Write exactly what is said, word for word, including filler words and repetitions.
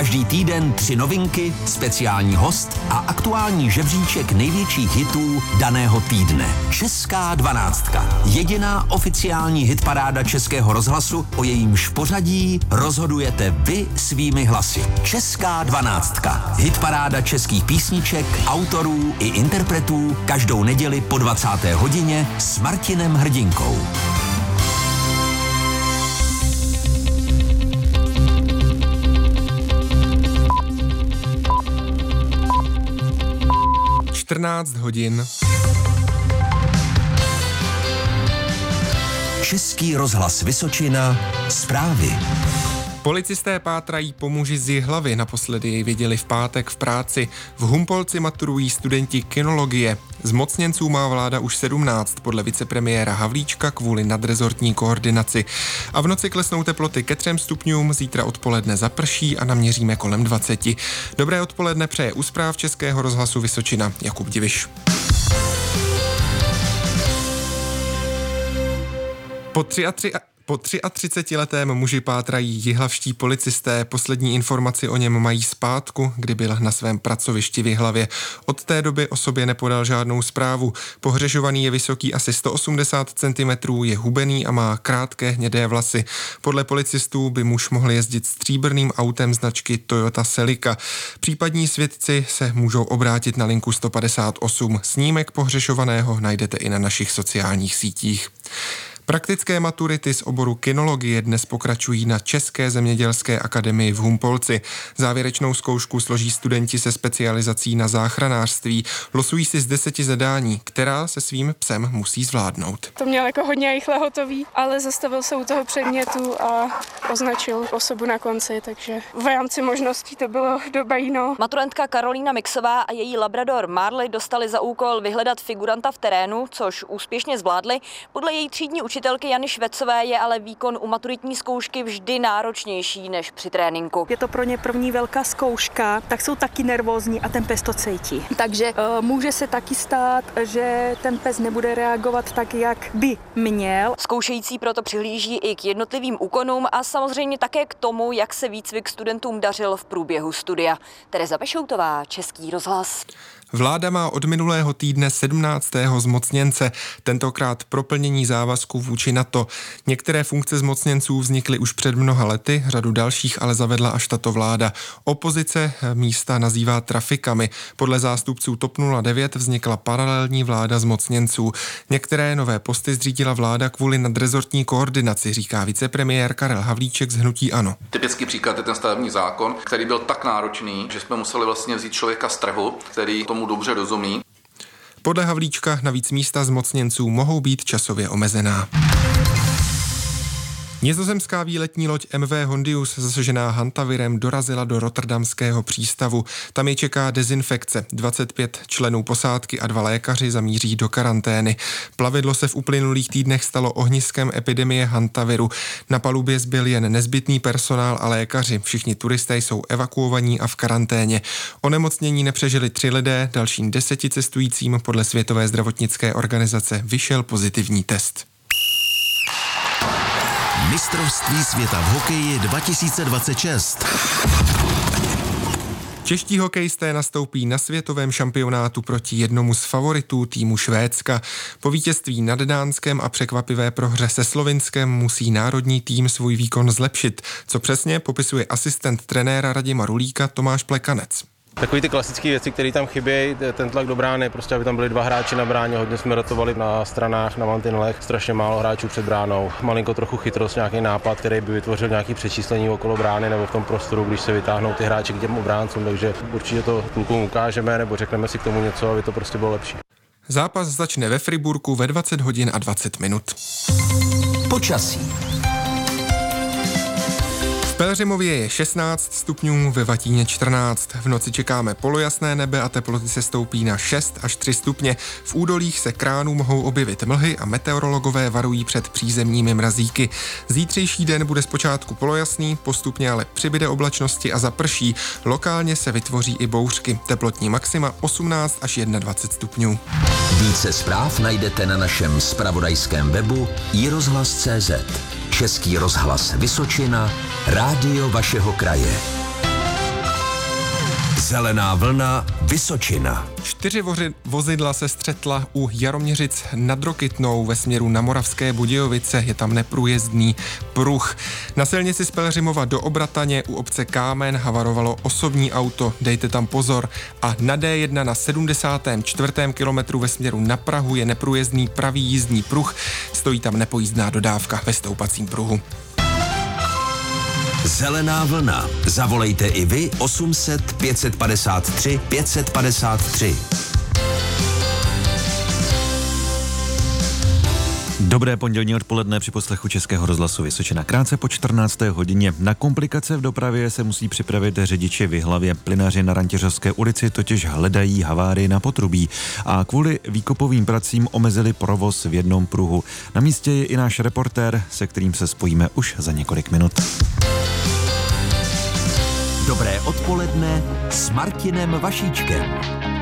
Každý týden tři novinky, speciální host a aktuální žebříček největších hitů daného týdne. Česká dvanáctka. Jediná oficiální hitparáda Českého rozhlasu, o jejímž pořadí rozhodujete vy svými hlasy. Česká dvanáctka. Hitparáda českých písniček, autorů i interpretů každou neděli po dvacáté hodině s Martinem Hrdinkou. čtrnáct hodin. Český rozhlas Vysočina. Zprávy. Policisté pátrají po muži z Jihlavy, naposledy jej viděli v pátek v práci. V Humpolci maturují studenti kinologie. Zmocněnců má vláda už sedmnáct, podle vicepremiéra Havlíčka kvůli nadrezortní koordinaci. A v noci klesnou teploty ke třem stupňům, zítra odpoledne zaprší a naměříme kolem dvaceti. Dobré odpoledne přeje u zpráv Českého rozhlasu Vysočina Jakub Diviš. Po tři a tři a... Po třiatřicetiletém muži pátrají jihlavští policisté. Poslední informaci o něm mají z pátku, kdy byl na svém pracovišti v Jihlavě. Od té doby o sobě nepodal žádnou zprávu. Pohřešovaný je vysoký asi sto osmdesát centimetrů, je hubený a má krátké hnědé vlasy. Podle policistů by muž mohl jezdit stříbrným autem značky Toyota Celica. Případní svědci se můžou obrátit na linku sto padesát osm. Snímek pohřešovaného najdete i na našich sociálních sítích. Praktické maturity z oboru kinologie dnes pokračují na České zemědělské akademii v Humpolci. Závěrečnou zkoušku složí studenti se specializací na záchranářství. Losují si z deseti zadání, která se svým psem musí zvládnout. To měl jako hodně rychle hotový, ale zastavil se u toho předmětu a označil osobu na konci, takže v rámci možností to bylo doba jinou. Maturantka Karolína Mixová a její labrador Marley dostali za úkol vyhledat figuranta v terénu, což úspěšně zvládli. Podle její třídní učitelky Jany Švecové je ale výkon u maturitní zkoušky vždy náročnější než při tréninku. Je to pro ně první velká zkouška, tak jsou taky nervózní a ten pes to cítí. Takže uh, může se taky stát, že ten pes nebude reagovat tak, jak by měl. Zkoušející proto přihlíží i k jednotlivým úkonům a samozřejmě také k tomu, jak se výcvik studentům dařil v průběhu studia. Tereza Pešoutová, Český rozhlas. Vláda má od minulého týdne sedmnáctého zmocněnce, tentokrát pro plnění závazků vůči NATO. Některé funkce zmocněnců vznikly už před mnoha lety, řadu dalších ale zavedla až tato vláda. Opozice místa nazývá trafikami. Podle zástupců TOP nula devět vznikla paralelní vláda zmocněnců. Některé nové posty zřídila vláda kvůli nadrezortní koordinaci, říká vicepremiér Karel Havlíček z hnutí ANO. Typický příklad je ten stavební zákon, který byl tak náročný, že jsme museli vlastně vzít člověka z trhu, který tomu dobře rozumí. Podle Havlíčka navíc místa zmocněnců mohou být časově omezená. Nizozemská výletní loď M V Hondius, zasažená hantavirem, dorazila do rotterdamského přístavu. Tam je čeká dezinfekce. dvacet pět členů posádky a dva lékaři zamíří do karantény. Plavidlo se v uplynulých týdnech stalo ohniskem epidemie hantaviru. Na palubě zbyl jen nezbytný personál a lékaři. Všichni turisté jsou evakuovaní a v karanténě. Onemocnění nepřežili tři lidé, dalším deseti cestujícím podle Světové zdravotnické organizace vyšel pozitivní test. Mistrovství světa v hokeji dva tisíce dvacet šest. Čeští hokejisté nastoupí na světovém šampionátu proti jednomu z favoritů týmu Švédska. Po vítězství nad Dánskem a překvapivé prohře se Slovinskem musí národní tým svůj výkon zlepšit. Co přesně, popisuje asistent trenéra Radima Rulíka Tomáš Plekanec. Takový ty klasické věci, které tam chybějí, ten tlak do brány, prostě aby tam byli dva hráči na bráně, hodně jsme rotovali na stranách, na mantinelech, strašně málo hráčů před bránou. Malinko trochu chytrost, nějaký nápad, který by vytvořil nějaký přečíslení okolo brány nebo v tom prostoru, když se vytáhnou ty hráči k těm obráncům, takže určitě to klukům ukážeme nebo řekneme si k tomu něco, aby to prostě bylo lepší. Zápas začne ve Friburku ve dvacet hodin a dvacet minut. Počasí. V Pelhřimově je šestnáct stupňů, ve Vatíně čtrnáct. V noci čekáme polojasné nebe a teploty se stoupí na šest až tři stupně. V údolích se kránů mohou objevit mlhy a meteorologové varují před přízemními mrazíky. Zítřejší den bude zpočátku polojasný, postupně ale přibyde oblačnosti a zaprší. Lokálně se vytvoří i bouřky. Teplotní maxima osmnáct až dvacet jedna stupňů. Více zpráv najdete na našem zpravodajském webu i rozhlas tečka cé zet. Český rozhlas Vysočina, rádio vašeho kraje. Zelená vlna Vysočina. Čtyři voři, vozidla se střetla u Jaroměřic nad Rokytnou ve směru na Moravské Budějovice. Je tam neprůjezdný pruh. Na silnici z Pelhřimova do Obrataně u obce Kámen havarovalo osobní auto. Dejte tam pozor. A na D jedna na sedmdesátém čtvrtém kilometru ve směru na Prahu je neprůjezdný pravý jízdní pruh. Stojí tam nepojízdná dodávka ve stoupacím pruhu. Zelená vlna. Zavolejte i vy osm set pět padesát tři pět padesát tři. Dobré pondělní odpoledne při poslechu Českého rozhlasu Vysočina. Krátce po čtrnácté hodině. Na komplikace v dopravě se musí připravit řidiči v Jihlavě. Plynaři na Rantěřovské ulici totiž hledají havárii na potrubí a kvůli výkopovým pracím omezili provoz v jednom pruhu. Na místě je i náš reportér, se kterým se spojíme už za několik minut. Dobré odpoledne s Martinem Vašíčkem.